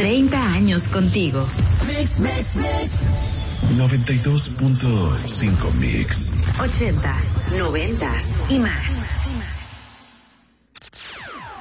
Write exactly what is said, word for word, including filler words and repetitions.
treinta años contigo. Mix, mix, mix. noventa y dos punto cinco Mix. Ochentas, noventas y más.